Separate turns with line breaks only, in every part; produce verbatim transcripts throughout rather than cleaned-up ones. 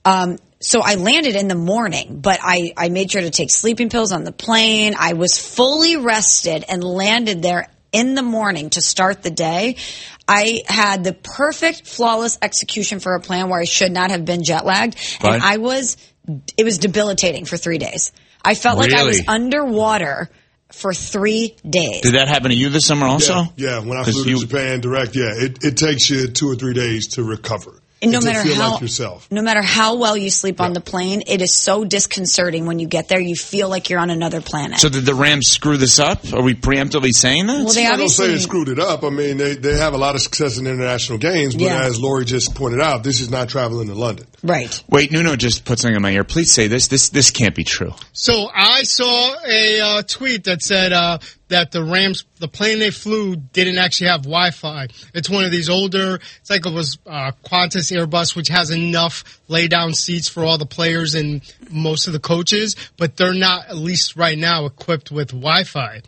Um, so I landed in the morning, but I, I made sure to take sleeping pills on the plane. I was fully rested and landed there in the morning to start the day. I had the perfect, flawless execution for a plan where I should not have been jet lagged.
Right.
And I was, it was debilitating for three days. I felt
really?
like I was underwater for three days.
Did that happen to you this summer also?
Yeah, yeah. When I flew to
you,
Japan direct, yeah, it, it takes you two or three days to recover.
And no
and
matter
to feel
how,
like yourself.
no matter how well you sleep
yeah.
on the plane, it is so disconcerting when you get there. You feel like you're on another planet.
So did the Rams screw this up? Are we preemptively saying that?
Well, they
I don't
obviously
say they screwed it up. I mean, they, they have a lot of success in international games, but
Yeah.
as Lori just pointed out, this is not traveling to London.
Right.
Wait, Nuno just put something in my ear. Please say this. This this can't be true.
So I saw a uh, tweet that said uh, that the Rams, the plane they flew, didn't actually have Wi-Fi. It's one of these older, it's like it was uh, Qantas Airbus, which has enough lay-down seats for all the players and most of the coaches, but they're not, at least right now, equipped with Wi-Fi.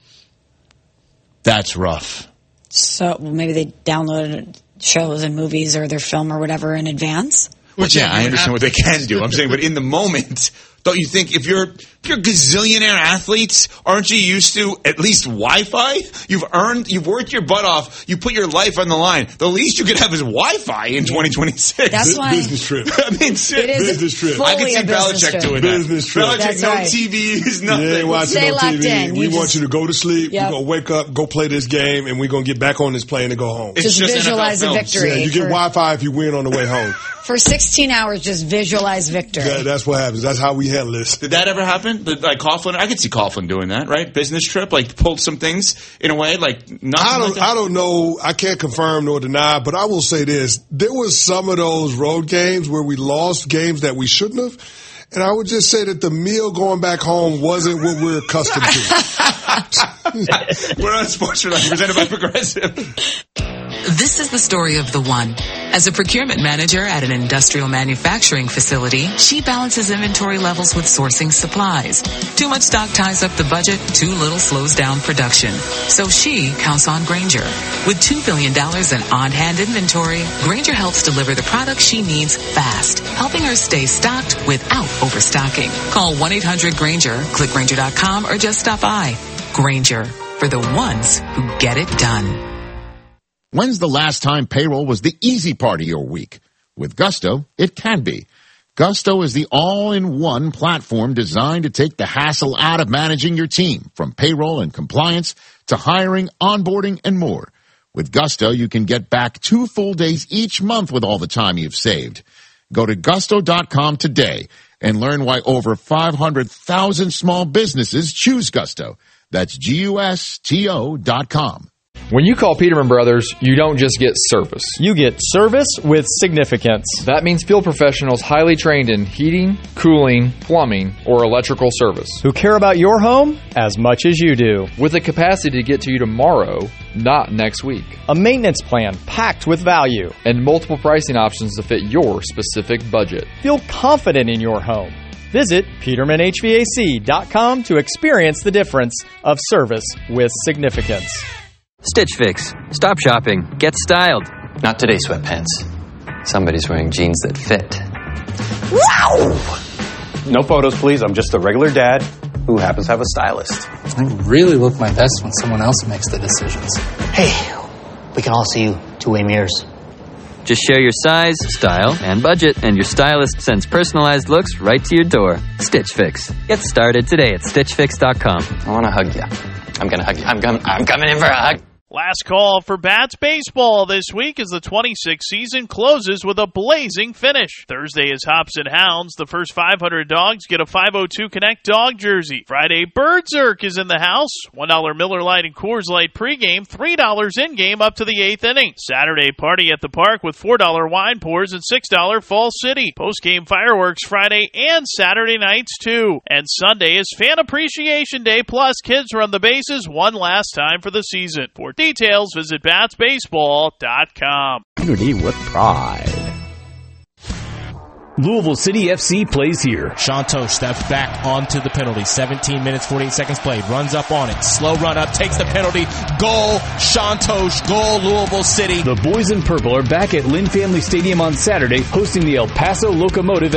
That's rough.
So well, maybe they downloaded shows and movies or their film or whatever in advance.
Which, yeah, I understand what they can do. I'm saying, but in the moment, don't you think if you're if you're gazillionaire athletes, aren't you used to at least Wi-Fi? You've earned, you've worked your butt off. You put your life on the line. The least you could have is Wi-Fi in
Yeah.
twenty twenty-six.
That's why
Business trip.
I mean,
it is
business trip.
fully
I can see
a business
Belichick
trip.
doing
Business
that.
trip.
Belichick,
That's
no
right.
T Vs, nothing.
You ain't watching
Stay
no
locked
T V.
in.
We
You
want
just-
you to go to sleep.
Yep.
We're going to wake up, go play this game, and we're going to get back on this plane and go home.
It's
Just
just
visualize
N F L
a
films.
victory.
Yeah, you get
for,
Wi-Fi if you win on the way home.
for sixteen hours, just visualize victory.
That, that's what happens. That's how we handle this.
Did that ever happen? Did, like Coughlin, I could see Coughlin doing that, right? Business trip, like pulled some things in a way, like nothing
I don't.
like that?
I don't know. I can't confirm nor deny, but I will say this: there was some of those road games where we lost games that we shouldn't have, and I would just say that the meal going back home wasn't what we're accustomed to.
We're on Sports Tonight, presented by Progressive.
This is the story of the one. As a procurement manager at an industrial manufacturing facility, she balances inventory levels with sourcing supplies. Too much stock ties up the budget, too little slows down production. So she counts on Grainger. With two billion dollars in on-hand inventory, Grainger helps deliver the products she needs fast, helping her stay stocked without overstocking. Call one eight hundred Grainger, click Grainger dot com, or just stop by. Grainger, for the ones who get it done.
When's the last time payroll was the easy part of your week? With Gusto, it can be. Gusto is the all-in-one platform designed to take the hassle out of managing your team, from payroll and compliance to hiring, onboarding, and more. With Gusto, you can get back two full days each month with all the time you've saved. Go to gusto dot com today and learn why over five hundred thousand small businesses choose Gusto. That's G U S T O dot com.
When you call Peterman Brothers, you don't just get service.
You get service with significance.
That means field professionals highly trained in heating, cooling, plumbing, or electrical service,
Who care about your home as much as you do.
with the capacity to get to you tomorrow, not next week,
A maintenance plan packed with value.
and multiple pricing options to fit your specific budget.
Feel confident in your home. Visit Peterman H V A C dot com to experience the difference of service with significance.
Stitch Fix. Stop shopping. Get styled.
Not today, sweatpants. Somebody's wearing jeans that fit.
Wow! No photos, please. I'm just a regular dad who happens to have a stylist.
I really look my best when someone else makes the decisions.
Hey, we can all see you. Two-way mirrors.
Just share your size, style, and budget, and your stylist sends personalized looks right to your door. Stitch Fix. Get started today at stitch fix dot com.
I want to hug you. I'm going to hug you. I'm coming, I'm coming in for a hug.
Last call for Bats baseball this week as the twenty-six season closes with a blazing finish. Thursday is Hops and Hounds. The first five hundred dogs get a five oh two Connect dog jersey. Friday, Birdzerk is in the house. one dollar Miller Lite and Coors Light pregame, three dollars in-game up to the eighth inning. Saturday, Party at the Park with four dollar wine pours and six dollars Fall City. Postgame fireworks Friday and Saturday nights, too. And Sunday is Fan Appreciation Day, plus kids run the bases one last time for the season. For details, visit bats baseball dot com.
Community with pride. Louisville City F C plays here.
Shantosh steps back onto the penalty. seventeen minutes, forty-eight seconds played. Runs up on it. Slow run up. Takes the penalty. Goal. Shantosh. Goal. Louisville City.
The boys in purple are back at Lynn Family Stadium on Saturday, hosting the El Paso Locomotive